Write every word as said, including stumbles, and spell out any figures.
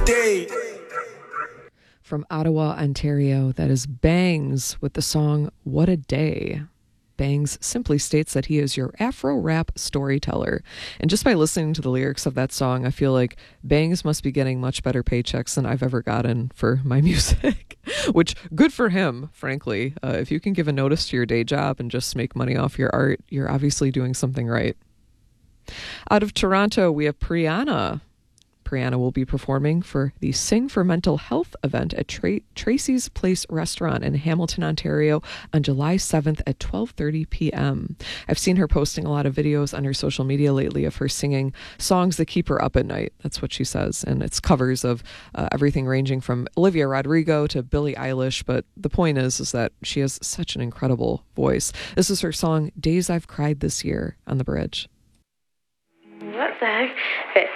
day. From Ottawa, Ontario, that is Bangs with the song What a Day. Bangs simply states that he is your Afro-rap storyteller. And just by listening to the lyrics of that song, I feel like Bangs must be getting much better paychecks than I've ever gotten for my music. Which, good for him, frankly. Uh, if you can give a notice to your day job and just make money off your art, you're obviously doing something right. Out of Toronto, we have Priyana. Priyana will be performing for the Sing for Mental Health event at Tra- Tracy's Place Restaurant in Hamilton, Ontario on July seventh at twelve thirty p.m. I've seen her posting a lot of videos on her social media lately of her singing songs that keep her up at night. That's what she says. And it's covers of uh, everything ranging from Olivia Rodrigo to Billie Eilish. But the point is, is that she has such an incredible voice. This is her song, Days I've Cried This Year, on The Bridge. What the heck? Okay.